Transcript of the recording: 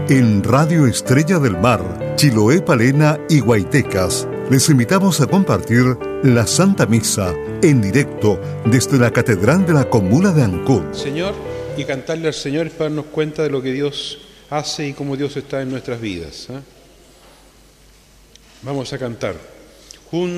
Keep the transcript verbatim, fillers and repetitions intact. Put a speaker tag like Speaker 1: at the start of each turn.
Speaker 1: En Radio Estrella del Mar, Chiloé, Palena y Guaitecas, les invitamos a compartir la Santa Misa en directo desde la Catedral de la Comuna de Ancud.
Speaker 2: Señor, y cantarle al Señor es para darnos cuenta de lo que Dios hace y cómo Dios está en nuestras vidas, ¿eh? Vamos a cantar.